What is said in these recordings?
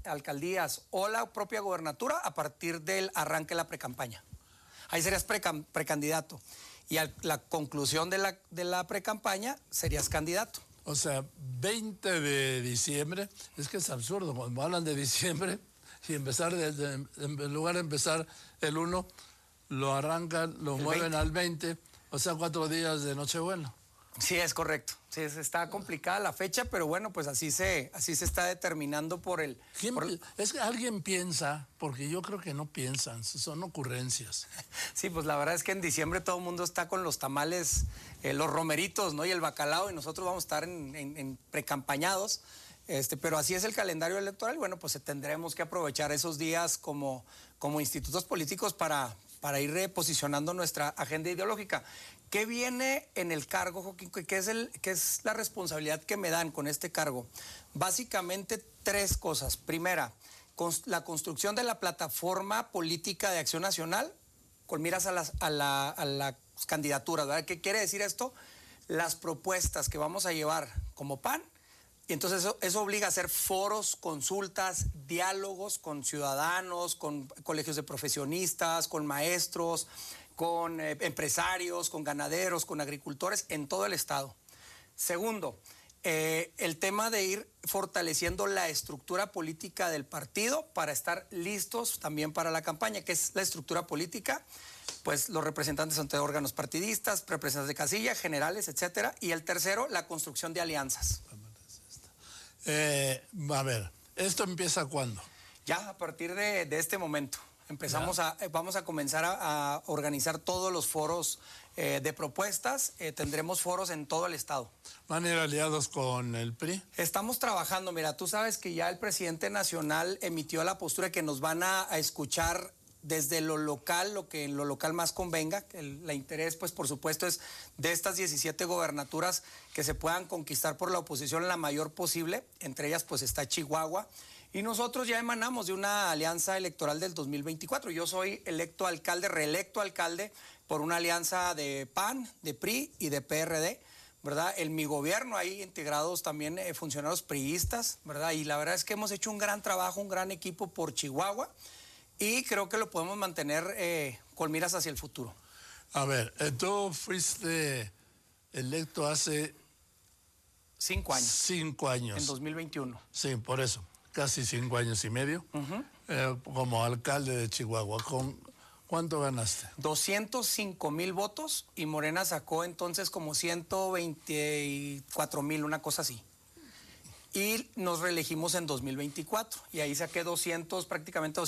alcaldías o la propia gobernatura a partir del arranque de la precampaña. Ahí serías precandidato. Y a la conclusión de la precampaña serías candidato. O sea, 20 de diciembre, es que es absurdo, cuando hablan de diciembre y empezar en lugar de empezar el 1, lo arrancan, lo mueven 20. Al 20, o sea, 4 días de Nochebuena. Sí, es correcto. Sí, está complicada la fecha, pero bueno, pues así se está determinando por el... Es que alguien piensa, porque yo creo que no piensan, son ocurrencias. Sí, pues la verdad es que en diciembre todo el mundo está con los tamales, los romeritos, ¿no? Y el bacalao, y nosotros vamos a estar en precampañados. Pero así es el calendario electoral. Bueno, pues tendremos que aprovechar esos días como institutos políticos para ir reposicionando nuestra agenda ideológica. ¿Qué viene en el cargo, Joaquín? ¿Qué es la responsabilidad que me dan con este cargo? Básicamente 3 cosas. Primera, la construcción de la plataforma política de Acción Nacional con miras a las candidaturas, ¿verdad? ¿Qué quiere decir esto? Las propuestas que vamos a llevar como PAN. Y entonces eso obliga a hacer foros, consultas, diálogos con ciudadanos, con colegios de profesionistas, con maestros, con empresarios, con ganaderos, con agricultores en todo el estado. Segundo, el tema de ir fortaleciendo la estructura política del partido para estar listos también para la campaña. ¿Qué es la estructura política? Pues los representantes ante órganos partidistas, representantes de casilla, generales, etcétera. Y el tercero, la construcción de alianzas. A ver, ¿esto empieza cuándo? Ya, a partir de este momento. Vamos a comenzar a organizar todos los foros de propuestas. Tendremos foros en todo el estado. ¿Van a ir aliados con el PRI? Estamos trabajando. Mira, tú sabes que ya el presidente nacional emitió la postura de que nos van a escuchar desde lo local, lo que en lo local más convenga. El interés, pues, por supuesto, es de estas 17 gobernaturas que se puedan conquistar por la oposición la mayor posible. Entre ellas, pues, está Chihuahua. Y nosotros ya emanamos de una alianza electoral del 2024. Yo soy reelecto alcalde por una alianza de PAN, de PRI y de PRD, ¿verdad? En mi gobierno hay integrados también funcionarios priistas, ¿verdad? Y la verdad es que hemos hecho un gran trabajo, un gran equipo por Chihuahua. Y creo que lo podemos mantener con miras hacia el futuro. A ver, tú fuiste electo hace... 5 años. 5 años. En 2021. Sí, por eso. Casi 5 años y medio. Como alcalde de Chihuahua. ¿Cuánto ganaste? 205,000 votos y Morena sacó entonces como 124,000, una cosa así. Y nos reelegimos en 2024 y ahí saqué prácticamente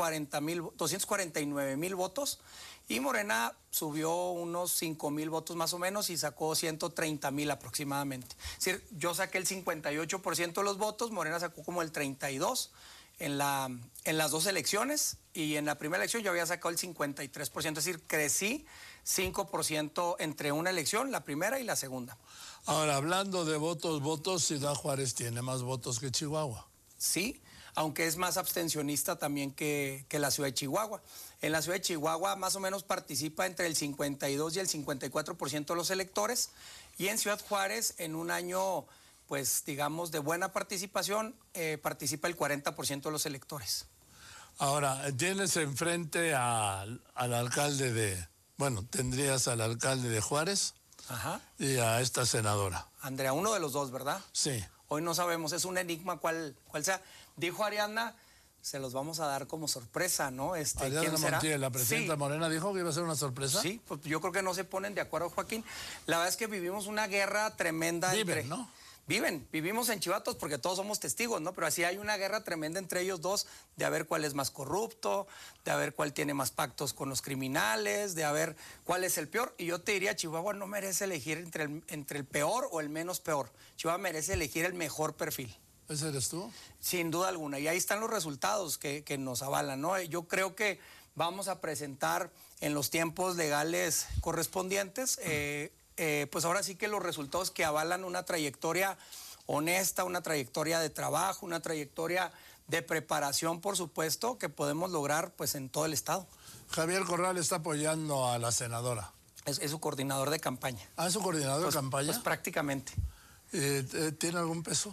249,000 votos y Morena subió unos 5,000 votos más o menos y sacó 130,000 aproximadamente. Es decir, yo saqué el 58% de los votos, Morena sacó como el 32% en las 2 elecciones y en la primera elección yo había sacado el 53%, es decir, crecí 5% entre una elección, la primera y la segunda. Ahora, hablando de votos, Ciudad Juárez tiene más votos que Chihuahua. Sí, aunque es más abstencionista también que la ciudad de Chihuahua. En la ciudad de Chihuahua más o menos participa entre el 52 y el 54% de los electores y en Ciudad Juárez en un año, pues digamos, de buena participación, participa el 40% de los electores. Ahora, tienes enfrente al alcalde tendrías al alcalde de Juárez. Ajá. Y a esta senadora. Andrea, uno de los dos, ¿verdad? Sí. Hoy no sabemos, es un enigma cuál sea. Dijo Ariadna, se los vamos a dar como sorpresa, ¿no? Ariadna Montiel, la presidenta Morena, dijo que iba a ser una sorpresa. Sí, pues yo creo que no se ponen de acuerdo, Joaquín. La verdad es que vivimos una guerra tremenda ¿no? Vivimos en chivatos porque todos somos testigos, ¿no? Pero así hay una guerra tremenda entre ellos dos de a ver cuál es más corrupto, de a ver cuál tiene más pactos con los criminales, de a ver cuál es el peor. Y yo te diría, Chihuahua no merece elegir entre el peor o el menos peor. Chihuahua merece elegir el mejor perfil. ¿Ese eres tú? Sin duda alguna. Y ahí están los resultados que nos avalan, ¿no? Yo creo que vamos a presentar en los tiempos legales correspondientes pues ahora sí que los resultados que avalan una trayectoria honesta, una trayectoria de trabajo, una trayectoria de preparación, por supuesto, que podemos lograr pues en todo el estado. Javier Corral está apoyando a la senadora. Es su coordinador de campaña. ¿Ah, es su coordinador de campaña? Pues prácticamente. ¿Tiene algún peso?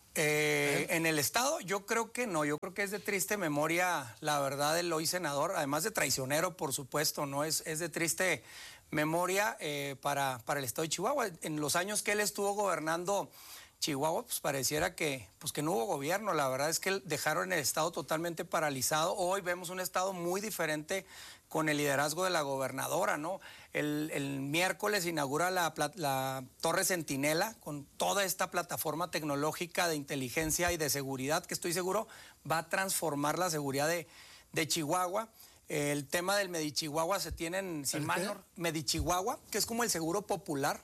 En el Estado, yo creo que no, yo creo que es de triste memoria, la verdad, el hoy senador, además de traicionero, por supuesto, ¿no? Es de triste memoria para el Estado de Chihuahua. En los años que él estuvo gobernando Chihuahua, pues pareciera pues que no hubo gobierno. La verdad es que dejaron el Estado totalmente paralizado. Hoy vemos un Estado muy diferente con el liderazgo de la gobernadora, ¿no? El miércoles inaugura la Torre Centinela con toda esta plataforma tecnológica de inteligencia y de seguridad que estoy seguro va a transformar la seguridad de Chihuahua. El tema del Medichihuahua se tienen, sin mal, Medichihuahua, que es como el seguro popular.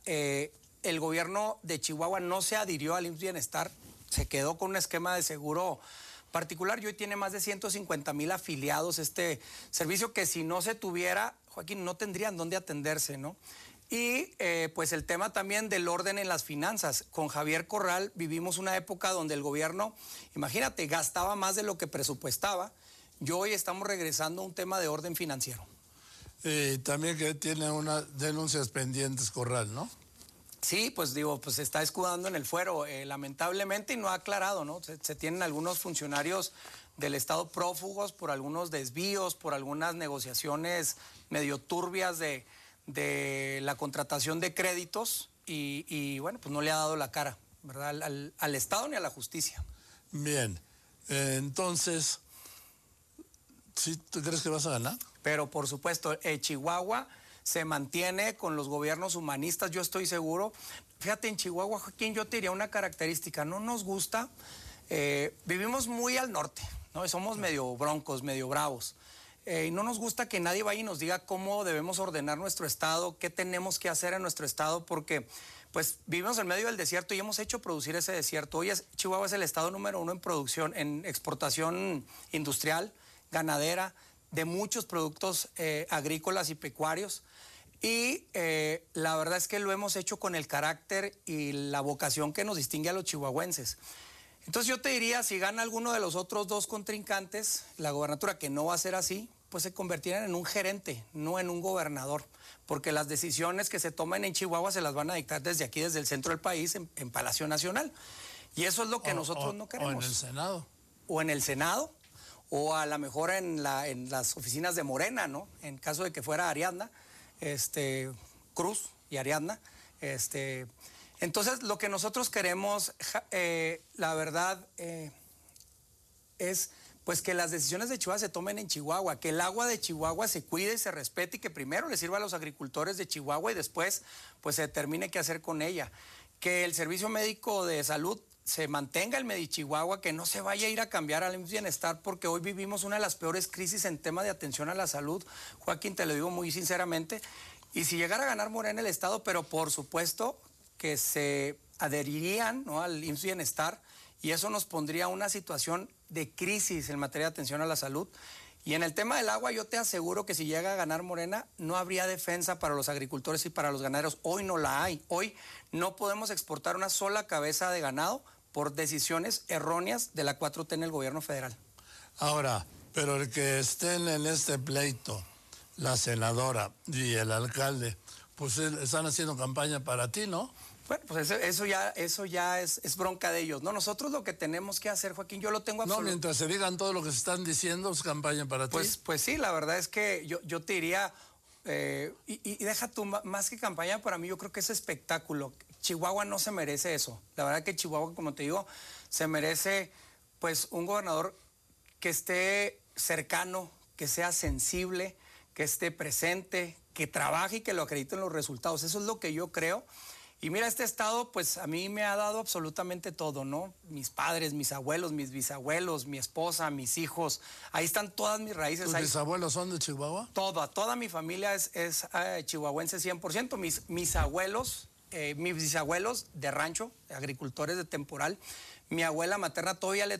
El gobierno de Chihuahua no se adhirió al IMSS Bienestar, se quedó con un esquema de seguro particular y hoy tiene más de 150,000 afiliados este servicio que si no se tuviera, Joaquín, no tendrían dónde atenderse, ¿no? Y pues el tema también del orden en las finanzas. Con Javier Corral vivimos una época donde el gobierno, imagínate, gastaba más de lo que presupuestaba. Y hoy estamos regresando a un tema de orden financiero. También que tiene unas denuncias pendientes Corral, ¿no? Sí, pues digo, pues se está escudando en el fuero, lamentablemente, y no ha aclarado, ¿no? Se tienen algunos funcionarios del Estado prófugos por algunos desvíos, por algunas negociaciones medio turbias de la contratación de créditos y bueno, pues no le ha dado la cara, ¿verdad? Al Estado ni a la justicia. Bien, entonces, ¿sí tú crees que vas a ganar? Pero por supuesto, Chihuahua se mantiene con los gobiernos humanistas, yo estoy seguro. Fíjate, en Chihuahua, Joaquín, yo te diría una característica, no nos gusta, vivimos muy al norte, ¿no? Somos medio broncos, medio bravos. Y no nos gusta que nadie vaya y nos diga cómo debemos ordenar nuestro estado, qué tenemos que hacer en nuestro estado, porque pues vivimos en medio del desierto y hemos hecho producir ese desierto. Hoy Chihuahua es el estado número 1 en producción, en exportación industrial, ganadera, de muchos productos agrícolas y pecuarios. Y la verdad es que lo hemos hecho con el carácter y la vocación que nos distingue a los chihuahuenses. Entonces yo te diría, si gana alguno de los otros dos contrincantes, la gobernatura, que no va a ser así, pues se convertirán en un gerente, no en un gobernador, porque las decisiones que se toman en Chihuahua se las van a dictar desde aquí, desde el centro del país, en Palacio Nacional. Y eso es lo que nosotros no queremos. O en el Senado. O en el Senado, o a lo mejor en las oficinas de Morena, ¿no? En caso de que fuera Ariadna, Cruz y Ariadna. Entonces, lo que nosotros queremos, la verdad, es pues que las decisiones de Chihuahua se tomen en Chihuahua, que el agua de Chihuahua se cuide y se respete y que primero le sirva a los agricultores de Chihuahua y después pues se determine qué hacer con ella. Que el servicio médico de salud se mantenga el Medichihuahua, que no se vaya a ir a cambiar al IMSS Bienestar, porque hoy vivimos una de las peores crisis en tema de atención a la salud. Joaquín, te lo digo muy sinceramente. Y si llegara a ganar Morena el Estado, pero por supuesto que se adherirían, ¿no?, al IMSS Bienestar, y eso nos pondría una situación de crisis en materia de atención a la salud. Y en el tema del agua, yo te aseguro que si llega a ganar Morena, no habría defensa para los agricultores y para los ganaderos. Hoy no la hay. Hoy no podemos exportar una sola cabeza de ganado por decisiones erróneas de la 4T en el gobierno federal. Ahora, pero el que estén en este pleito, la senadora y el alcalde, pues están haciendo campaña para ti, ¿no? Bueno, pues eso ya es bronca de ellos, ¿no? Nosotros lo que tenemos que hacer, Joaquín, yo lo tengo absoluto. No, mientras se digan todo lo que se están diciendo, es campaña para ti. Pues sí, la verdad es que yo te diría, y deja tú, más que campaña, para mí yo creo que es espectáculo. Chihuahua no se merece eso. La verdad que Chihuahua, como te digo, se merece pues un gobernador que esté cercano, que sea sensible, que esté presente, que trabaje y que lo acredite en los resultados. Eso es lo que yo creo. Y mira, este estado, pues a mí me ha dado absolutamente todo, ¿no? Mis padres, mis abuelos, mis bisabuelos, mi esposa, mis hijos. Ahí están todas mis raíces. ¿Tus bisabuelos son de Chihuahua? Toda mi familia es chihuahuense 100%. Mis abuelos, mis bisabuelos de rancho, agricultores de temporal. Mi abuela paterna todavía le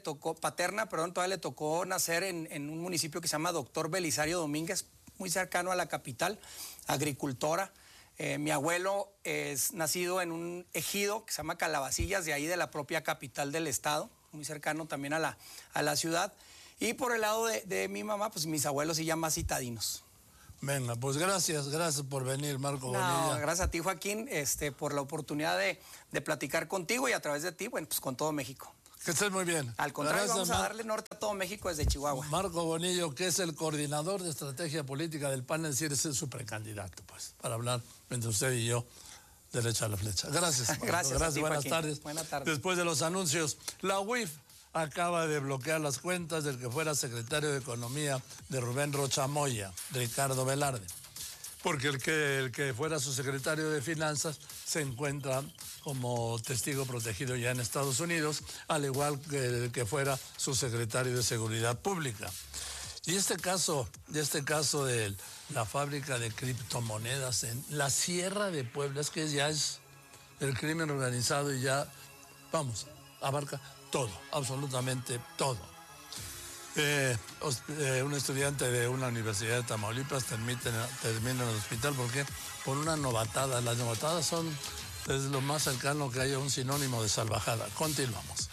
tocó nacer en un municipio que se llama Doctor Belisario Domínguez, muy cercano a la capital, agricultora. Mi abuelo es nacido en un ejido que se llama Calabacillas, de ahí de la propia capital del estado, muy cercano también a la ciudad. Y por el lado de mi mamá, pues mis abuelos se llaman citadinos. Venga, pues gracias por venir, Marco Bonilla. Gracias a ti, Joaquín, por la oportunidad de platicar contigo y a través de ti, bueno, pues con todo México. Que estés muy bien. Al contrario, vamos a darle norte a todo México desde Chihuahua. Marco Bonillo, que es el coordinador de estrategia política del PAN, es decir, es su precandidato, pues, para hablar entre usted y yo, derecha a la flecha. Gracias, Marco. Gracias a ti, buenas Joaquín. tardes. Buenas tardes. Después de los anuncios, la UIF acaba de bloquear las cuentas del que fuera secretario de Economía de Rubén Rocha Moya, Ricardo Velarde, porque el que fuera su secretario de Finanzas se encuentra como testigo protegido ya en Estados Unidos, al igual que el que fuera su secretario de Seguridad Pública. Y este caso de la fábrica de criptomonedas en la Sierra de Puebla, es que ya es el crimen organizado y ya, abarca todo, absolutamente todo. Un estudiante de una universidad de Tamaulipas termina en el hospital porque por una novatada. Las novatadas es lo más cercano que hay a un sinónimo de salvajada. Continuamos.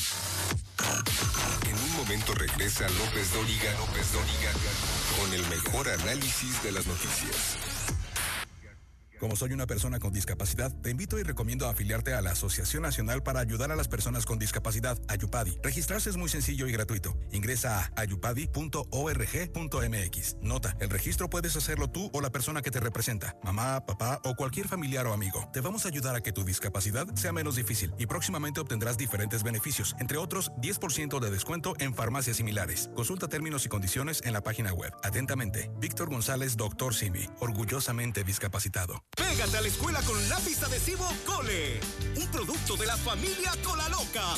En un momento regresa López Dóriga con el mejor análisis de las noticias. Como soy una persona con discapacidad, te invito y recomiendo afiliarte a la Asociación Nacional para Ayudar a las Personas con Discapacidad, AYUPADI. Registrarse es muy sencillo y gratuito. Ingresa a ayupadi.org.mx. Nota, el registro puedes hacerlo tú o la persona que te representa, mamá, papá o cualquier familiar o amigo. Te vamos a ayudar a que tu discapacidad sea menos difícil y próximamente obtendrás diferentes beneficios, entre otros 10% de descuento en farmacias similares. Consulta términos y condiciones en la página web. Atentamente, Víctor González, Dr. Simi, orgullosamente discapacitado. Pégate a la escuela con lápiz adhesivo Cole, un producto de la familia Cola Loca.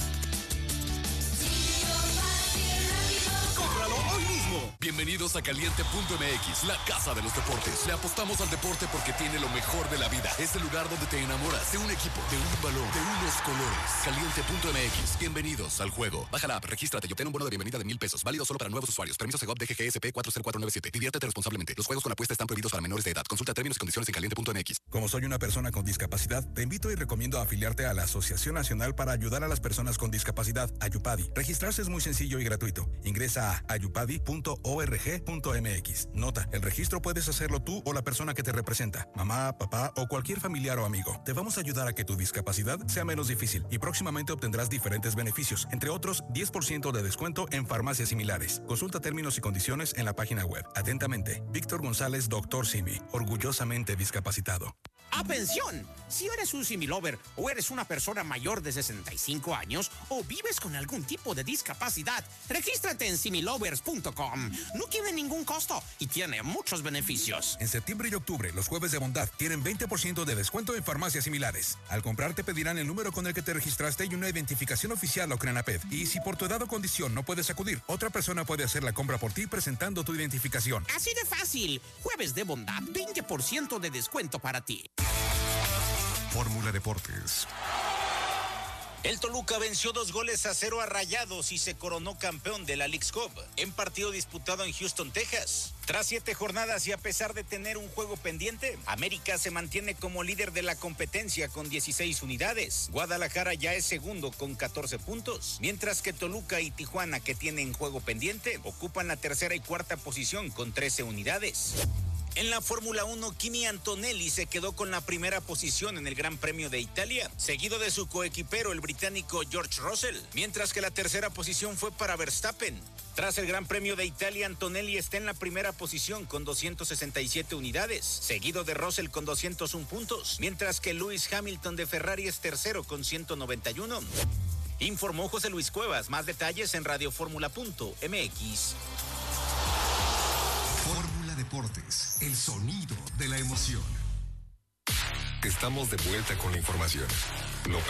¡Cómpralo hoy mismo! Bienvenidos a Caliente.mx, la casa de los deportes. Le apostamos al deporte porque tiene lo mejor de la vida. Es el lugar donde te enamoras de un equipo, de un balón, de unos colores. Caliente.mx, bienvenidos al juego. Baja la app, regístrate y obtén un bono de bienvenida de $1,000. Válido solo para nuevos usuarios. Permiso Segov DGGSP 40497. Diviértete responsablemente. Los juegos con apuesta están prohibidos para menores de edad. Consulta términos y condiciones en Caliente.mx. Como soy una persona con discapacidad, te invito y recomiendo afiliarte a la Asociación Nacional para Ayudar a las Personas con Discapacidad, AYUPADI. Registrarse es muy sencillo y gratuito. Ingresa a ayupadi.org.mx. Nota, el registro puedes hacerlo tú o la persona que te representa, mamá, papá o cualquier familiar o amigo. Te vamos a ayudar a que tu discapacidad sea menos difícil y próximamente obtendrás diferentes beneficios, entre otros 10% de descuento en farmacias similares. Consulta términos y condiciones en la página web. Atentamente, Víctor González, Dr. Simi, orgullosamente discapacitado. ¡Atención! Si eres un similover o eres una persona mayor de 65 años o vives con algún tipo de discapacidad, regístrate en similovers.com. No tiene ningún costo y tiene muchos beneficios. En septiembre y octubre, los jueves de bondad tienen 20% de descuento en farmacias similares. Al comprar te pedirán el número con el que te registraste y una identificación oficial o CRENAPED. Y si por tu edad o condición no puedes acudir, otra persona puede hacer la compra por ti presentando tu identificación. Así de fácil. Jueves de bondad, 20% de descuento para ti. Fórmula Deportes. El Toluca venció 2-0 a Rayados y se coronó campeón de la Leagues Cup en partido disputado en Houston, Texas. Tras 7 jornadas y a pesar de tener un juego pendiente, América se mantiene como líder de la competencia con 16 unidades. Guadalajara ya es segundo con 14 puntos, mientras que Toluca y Tijuana, que tienen juego pendiente, ocupan la tercera y cuarta posición con 13 unidades. En la Fórmula 1, Kimi Antonelli se quedó con la primera posición en el Gran Premio de Italia, seguido de su coequipero, el británico George Russell, mientras que la tercera posición fue para Verstappen. Tras el Gran Premio de Italia, Antonelli está en la primera posición con 267 unidades, seguido de Russell con 201 puntos, mientras que Lewis Hamilton de Ferrari es tercero con 191. Informó José Luis Cuevas. Más detalles en radioformula.mx. Deportes, el sonido de la emoción. Estamos de vuelta con la información. López